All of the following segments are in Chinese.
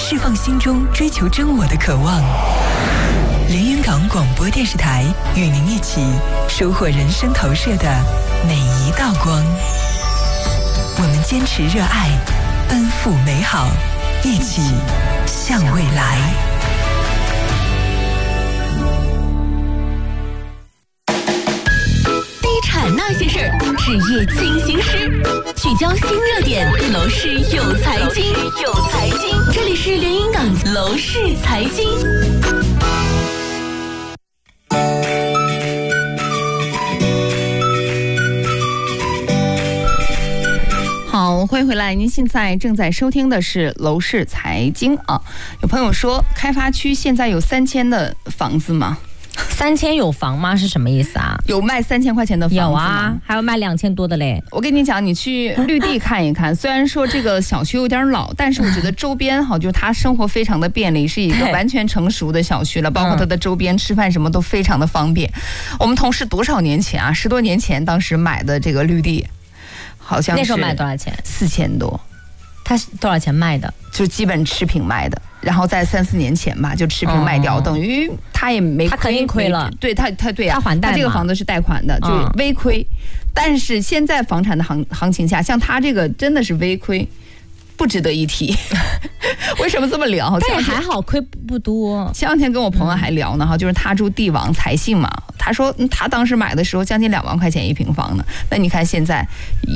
释放心中追求真我的渴望。连云港广播电视台与您一起收获人生投射的每一道光。我们坚持热爱，奔赴美好，一起向未来。 地产那些事儿，事业进行时，聚焦新热点，楼市有财经，这里是连云港楼市财经。 好，欢迎回来！您现在正在收听的是楼市财经啊。有朋友说，开发区现在有3000的房子吗 ？3000有房吗？是什么意思啊？ 有卖3000块钱的房子吗？ 有啊，还有卖2000多的嘞。 我跟你讲，你去绿地看一看，虽然说这个小区有点老，但是我觉得周边好，就是它生活非常的便利，是一个完全成熟的小区了，包括它的周边吃饭什么都非常的方便。我们同事多少年前啊，10多年前当时买的这个绿地。好像是那时候卖多少钱 ？4000多。 他多少钱卖的？ 就基本持平卖的，然后在3、4年前吧，就持平卖掉，等于他也没亏， 他肯定亏了。 对他对啊， 他还贷嘛。 他这个房子是贷款的，就是微亏。但是现在房产的行情下，像他这个真的是微亏，不值得一提。为什么这么聊？ 但也还好，亏不多。 前两天跟我朋友还聊呢，就是他住帝王财信嘛，他说他当时买的时候将近2万块钱一平方呢，那你看现在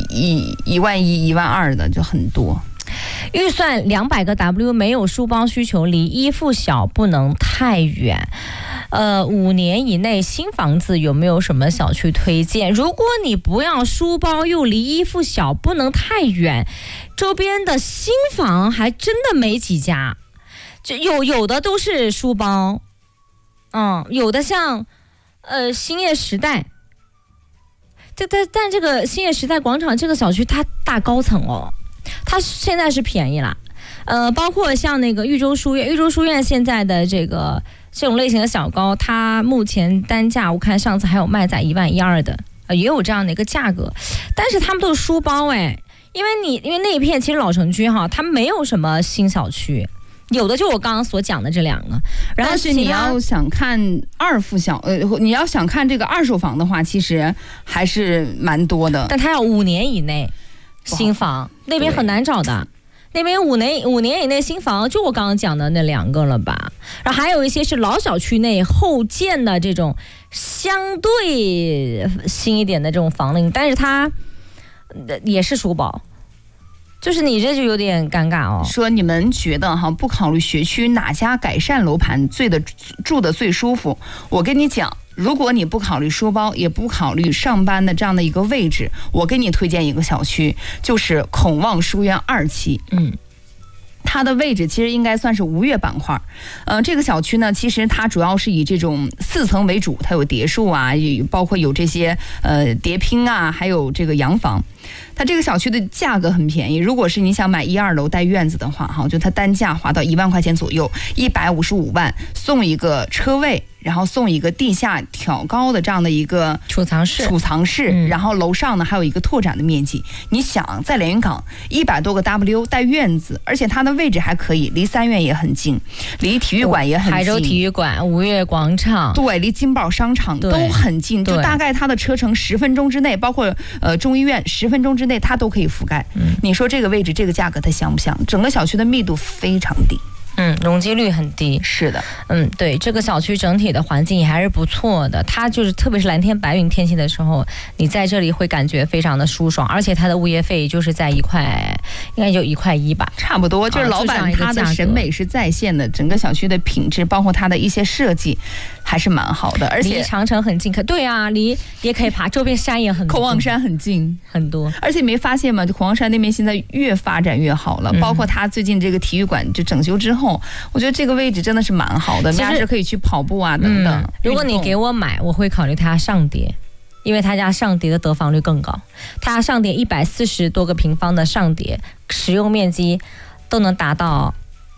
1万1、1万2的就很多。 预算200个 W， 没有书包需求，离一附小不能太远。5年以内新房子有没有什么小区推荐？如果你不要书包又离一附小不能太远，周边的新房还真的没几家，就有的都是书包，有的像兴业时代，但这个兴业时代广场这个小区它大高层哦。它现在是便宜了，包括像那个豫州书院现在的这种类型的小高，它目前单价我看上次还有卖在1万1、2的，也有这样的一个价格，但是他们都是书包因为那一片其实老城区哈，它没有什么新小区。有的就我刚刚所讲的这2个，然后但是你要想看2附小，你要想看这个2手房的话，其实还是蛮多的。 但它要5年以内。新房那边很难找的，那边5年以内新房就我刚刚讲的那2个了吧，然后还有一些是老小区内后建的这种相对新一点的这种房龄，但是它也是书包，就是你这就有点尴尬哦。 说你们觉得不考虑学区哪家改善楼盘住的最舒服？我跟你讲。如果你不考虑书包，也不考虑上班的这样的一个位置，我给你推荐一个小区，就是孔望书院2期。它的位置其实应该算是5悦板块。这个小区呢，其实它主要是以这种4层为主，它有别墅啊，包括有这些叠拼啊，还有这个洋房。它这个小区的价格很便宜，如果是你想买1、2楼带院子的话，就它单价划到1万块钱左右，155万送一个车位，然后送一个地下挑高的这样的一个储藏室， 然后楼上呢还有一个拓展的面积。你想在连云港100多个 W 带院子，而且它的位置还可以，离3院也很近，离体育馆也很近， 海州体育馆、5悦广场， 对，离金宝商场都很近，就大概它的车程10分钟之内，包括中医院10分钟之内它都可以覆盖。你说这个位置这个价格它香不香？整个小区的密度非常低。 容积率很低。 是的， 对，这个小区整体的环境也还是不错的。它就是特别是蓝天白云天气的时候，你在这里会感觉非常的舒爽，而且它的物业费就是在应该就1块1吧， 差不多。就是老板他的审美是在线的，整个小区的品质，包括它的一些设计，还是蛮好的。而且离长城很近，对啊，离也可以爬，周边山也很多， 孔望山很近很多。 而且没发现吗？就孔望山那边现在越发展越好了，包括它最近这个体育馆就整修之后。我觉得这个位置真的是蛮好的，大家是可以去跑步啊等等。 如果你给我买，我会考虑它上叠，因为他家上叠的得房率更高。他上叠140多个平方的上叠，使用面积都能达到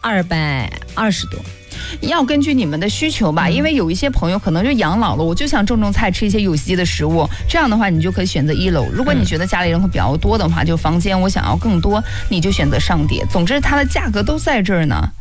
220多。 要根据你们的需求吧，因为有一些朋友可能就养老了，我就想种菜，吃一些有机的食物，这样的话你就可以选择1楼。如果你觉得家里人会比较多的话，就房间我想要更多，你就选择上叠。总之它的价格都在这儿呢。